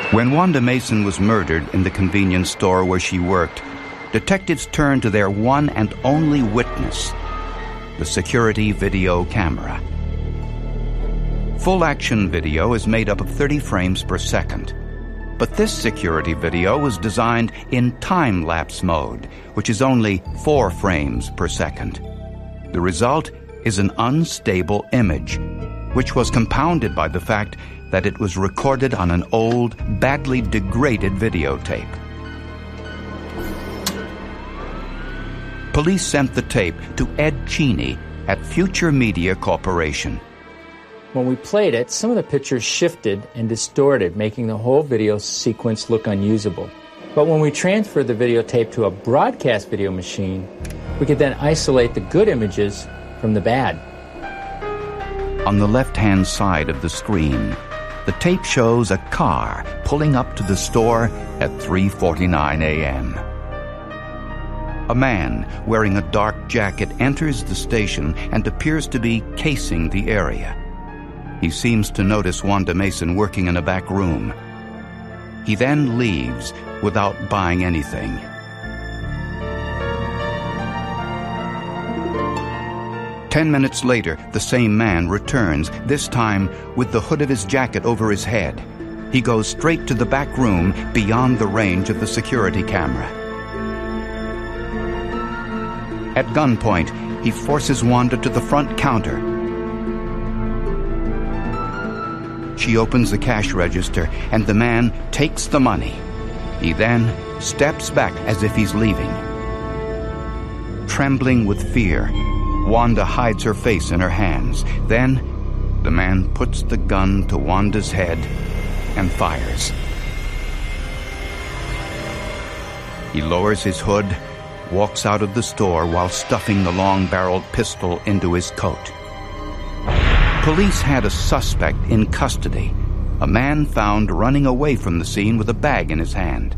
When Wanda Mason was murdered in the convenience store where she worked, detectives turned to their one and only witness, the security video camera. Full-action video is made up of 30 frames per second. But this security video was designed in time-lapse mode, which is only 4 frames per second. The result is an unstable image, which was compounded by the fact that it was recorded on an old, badly degraded videotape. Police sent the tape to Ed Cheney at Future Media Corporation. When we played it, some of the pictures shifted and distorted, making the whole video sequence look unusable. But when we transferred the videotape to a broadcast video machine, we could then isolate the good images from the bad. On the left-hand side of the screen, the tape shows a car pulling up to the store at 3:49 a.m. A man wearing a dark jacket enters the station and appears to be casing the area. He seems to notice Wanda Mason working in a back room. He then leaves without buying anything. Ten minutes later, the same man returns, this time with the hood of his jacket over his head. He goes straight to the back room beyond the range of the security camera. At gunpoint, he forces Wanda to the front counter. She opens the cash register, and the man takes the money. He then steps back as if he's leaving. Trembling with fear, Wanda hides her face in her hands. Then, the man puts the gun to Wanda's head and fires. He lowers his hood, walks out of the store while stuffing the long-barreled pistol into his coat. Police had a suspect in custody, a man found running away from the scene with a bag in his hand.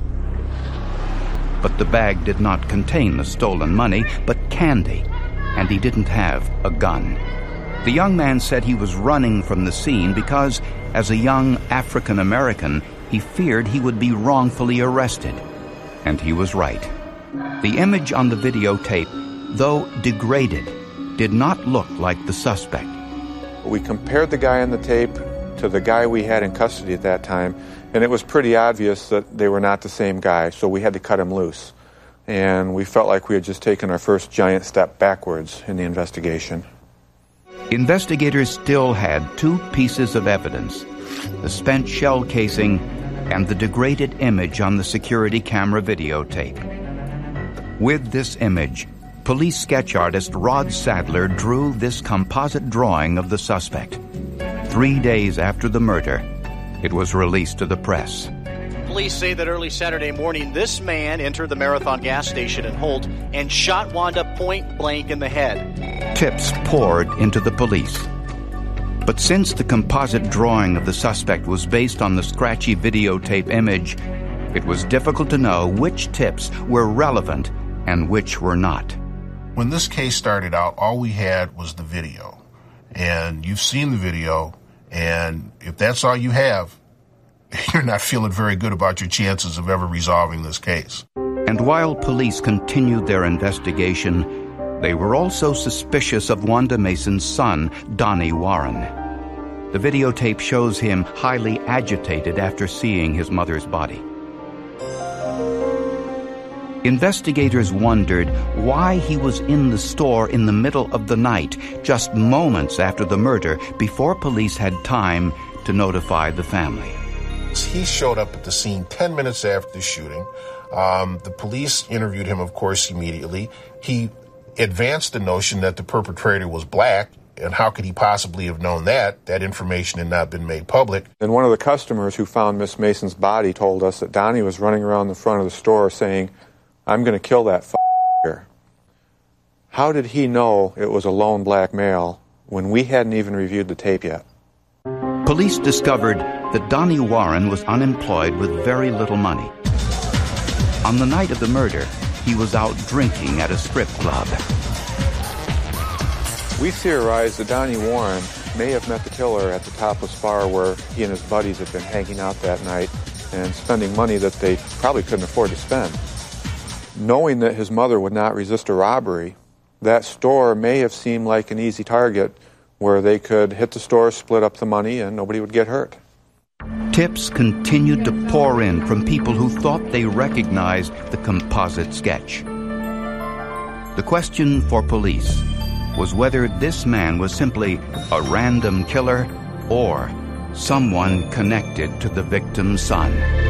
But the bag did not contain the stolen money, but candy, and he didn't have a gun. The young man said he was running from the scene because, as a young African American, he feared he would be wrongfully arrested. And he was right. The image on the videotape, though degraded, did not look like the suspect. We compared the guy on the tape to the guy we had in custody at that time, and it was pretty obvious that they were not the same guy, so we had to cut him loose. And we felt like we had just taken our first giant step backwards in the investigation. Investigators still had 2 pieces of evidence: the spent shell casing and the degraded image on the security camera videotape. With this image, police sketch artist Rod Sadler drew this composite drawing of the suspect. 3 days after the murder, it was released to the press. Police say that early Saturday morning, this man entered the Marathon gas station in Holt and shot Wanda point blank in the head. Tips poured into the police. But since the composite drawing of the suspect was based on the scratchy videotape image, it was difficult to know which tips were relevant and which were not. When this case started out, all we had was the video. And you've seen the video, and if that's all you have, you're not feeling very good about your chances of ever resolving this case. And while police continued their investigation, they were also suspicious of Wanda Mason's son, Donnie Warren. The videotape shows him highly agitated after seeing his mother's body. Investigators wondered why he was in the store in the middle of the night, just moments after the murder, before police had time to notify the family. He showed up at the scene 10 minutes after the shooting. The police interviewed him, of course, immediately. He advanced the notion that the perpetrator was black, and how could he possibly have known that? That information had not been made public. And one of the customers who found Miss Mason's body told us that Donnie was running around the front of the store saying, "I'm going to kill that f***er." How did he know it was a lone black male when we hadn't even reviewed the tape yet? Police discovered that Donnie Warren was unemployed with very little money. On the night of the murder, he was out drinking at a strip club. We theorized that Donnie Warren may have met the killer at the topless bar where he and his buddies had been hanging out that night, and spending money that they probably couldn't afford to spend. Knowing that his mother would not resist a robbery, that store may have seemed like an easy target where they could hit the store, split up the money, and nobody would get hurt. Tips continued to pour in from people who thought they recognized the composite sketch. The question for police was whether this man was simply a random killer or someone connected to the victim's son.